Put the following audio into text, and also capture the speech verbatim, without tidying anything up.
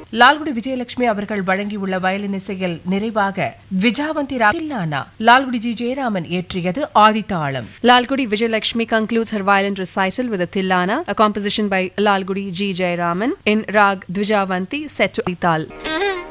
லால்குடி விஜயலட்சுமி அவர்கள் வழங்கியுள்ள வயலின் இசையில் நிறைவாக விஜாவந்தி தில்லானா Lalgudi G Jayaraman இயற்றியது ஆதித்தாளம். Lalgudi Vijayalakshmi concludes her violin recital with a Tillana, a composition by Lalgudi G. Jayaraman in Rag Dvijavanti set to Tal.